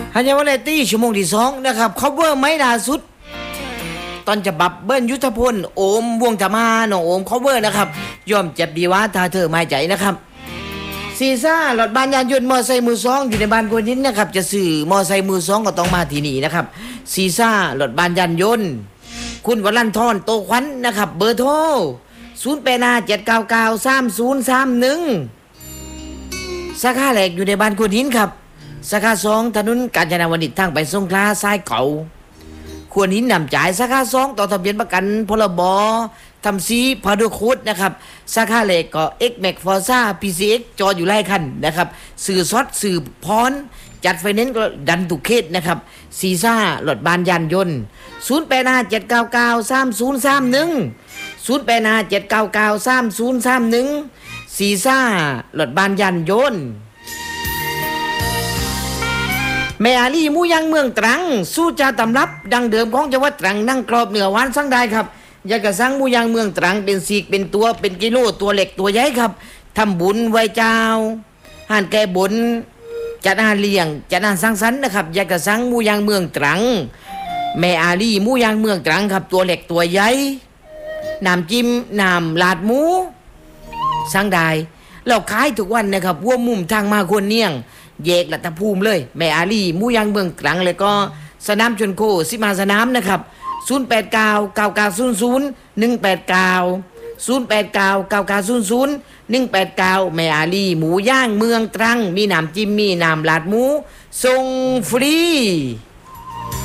ฮันยาวาเลตี้ชั่วโมงที่2นะครับคัฟเวอร์ไม้ล่าสุดตอนจะบับเบิ้ลยุทธพลโอมวงธรรมาน้องโอมคัฟเวอร์นะครับยอมเจ็บดีว่าถ้าเธอไม่ใจนะครับซีซ่าหลอดบานยานยนต์มอไซค์มือสองอยู่ในบ้านกวนนินนะครับจะซื้อมอไซค์มือสองก็ต้องมาที่นี่นะครับซีซ่าหลอดบานยานยนต์คุณวรันทรโตขวัญนะครับเบอร์โทร0857993031สาขาแรกอยู่ในบ้านกวนนินครับสาขา2ถนนกาญจนาวนิชทางไปสงขลาซ้ายเก่าควรหินนำจ่ายสาขา2ต่อทะเบียนประกันพรบทำซีพาดูโคดนะครับสาขาเล็กก็ X Max Forza PCX จออยู่ไล่คันนะครับสื่อซอดสื่อพรจัดไฟแนนซ์ก็ดันตุกเคสนะครับซีซ่าหลอดบานยานยนต์0857993031ซีซ่าหลอดบานยานยนต์แม่อาลีหมูย่างเมืองตรังสู้จาตำรับดังเดิมของจังหวัดตรังนั่งกรอบเหนือหวานสั่งได้ครับอยากจะสั่งหมูย่างเมืองตรังเป็นสีกเป็นตัวเป็นกิโลตัวเล็กตัวใหญ่ครับทำบุญไหว้เจ้าห่านแก่บุญจัดอาหารเลี้ยงจัดอาหารสังสรรค์นะครับอยากจะสั่งหมูย่างเมืองตรังแม่อาลีหมูย่างเมืองตรังครับตัวเล็กตัวใหญ่น้ำจิ้มน้ำลาดหมูสั่งได้เราขายทุกวันนะครับวัวมุมทางมาควรเนียงแยกรัฐภูมิเลยแม่อาลีหมูย่างเมืองตรังเลยก็สนามชนโค15สนามนะครับ089999001890089900189189แม่อาลีหมูย่างเมืองตรังมีน้ำจิ้มมีน้ำลาดหมูส่งฟรี